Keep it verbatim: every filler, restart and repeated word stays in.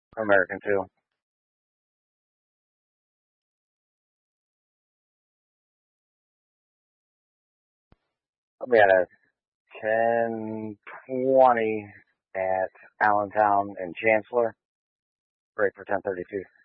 American two. We had a ten twenty at Allentown and Chancellor. Break for ten thirty-two.